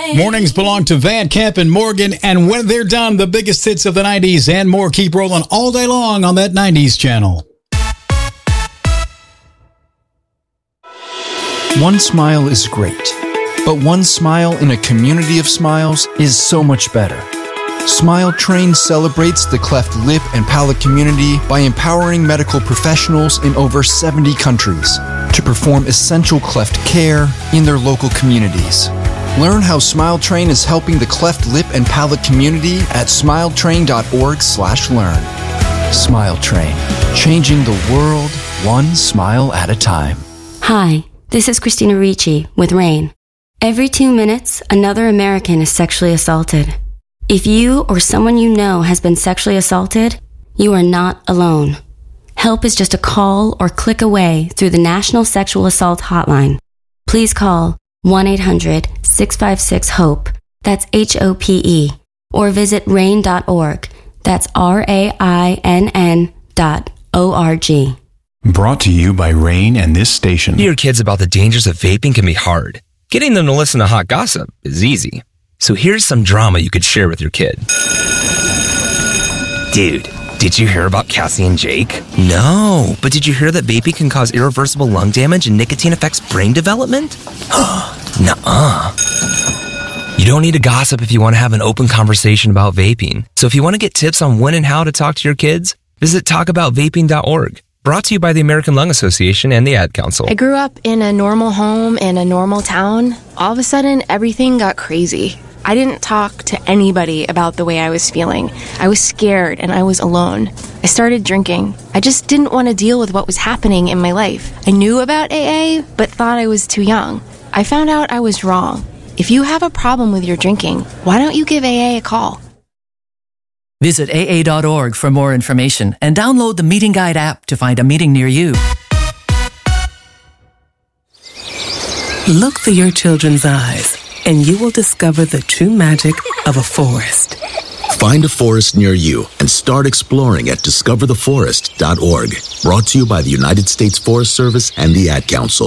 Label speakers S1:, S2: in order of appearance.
S1: Mornings belong to Van Camp and Morgan, and when they're done, the biggest hits of the 90s and more keep rolling all day long on that 90s channel.
S2: One smile is great, but one smile in a community of smiles is so much better. Smile Train celebrates the cleft lip and palate community by empowering medical professionals in over 70 countries to perform essential cleft care in their local communities. Learn how Smile Train is helping the cleft lip and palate community at smiletrain.org/learn. Smile Train, changing the world one smile at a time.
S3: Hi, this is Christina Ricci with RAIN. Every 2 minutes, another American is sexually assaulted. If you or someone you know has been sexually assaulted, you are not alone. Help is just a call or click away through the National Sexual Assault Hotline. Please call 1-800-656-HOPE, that's HOPE, or visit RAIN.org, that's RAINN.org.
S1: Brought to you by RAIN and this station.
S4: Teaching your kids about the dangers of vaping can be hard. Getting them to listen to hot gossip is easy. So here's some drama you could share with your kid. Dude, did you hear about Cassie and Jake? No, but did you hear that vaping can cause irreversible lung damage and nicotine affects brain development? Nuh-uh. You don't need to gossip if you want to have an open conversation about vaping. So if you want to get tips on when and how to talk to your kids, visit talkaboutvaping.org. Brought to you by the American Lung Association and the Ad Council.
S5: I grew up in a normal home in a normal town. All of a sudden, everything got crazy. I didn't talk to anybody about the way I was feeling. I was scared and I was alone. I started drinking. I just didn't want to deal with what was happening in my life. I knew about AA, but thought I was too young. I found out I was wrong. If you have a problem with your drinking, why don't you give AA a call?
S6: Visit AA.org for more information and download the Meeting Guide app to find a meeting near you.
S7: Look through your children's eyes, and you will discover the true magic of a forest.
S8: Find a forest near you and start exploring at discovertheforest.org. Brought to you by the United States Forest Service and the Ad Council.